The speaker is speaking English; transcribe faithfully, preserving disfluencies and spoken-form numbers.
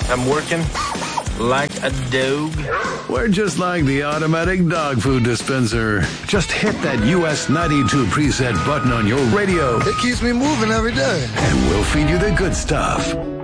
I'm working like a dog. We're just like the automatic dog food dispenser. Just hit that U S ninety-two preset button on your radio. It keeps me moving every day. And we'll feed you the good stuff.